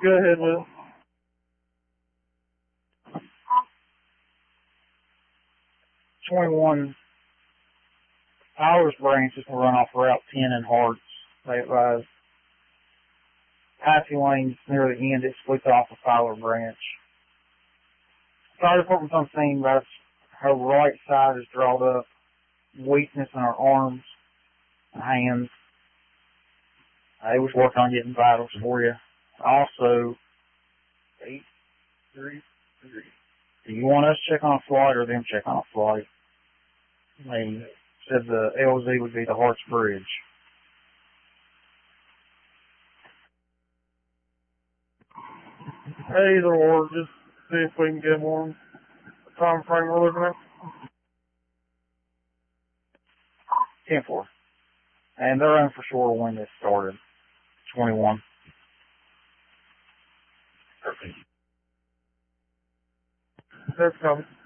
Go ahead, Will. "21 Fowler's branches will run off Route 10 in Harts. They advise passing lanes near the end. It splits off a Fowler branch. Fire department's on scene, but her right side is drawn up. Weakness in her arms and hands. They was working on getting vitals for you. Also, 833. Do you want us to check on a flight or them check on a flight? They said the LZ would be the Harts Bridge. Either or, just see if we can get one. The time frame we're looking at. 10-4. And they're running for shore when this started. 21. That's coming.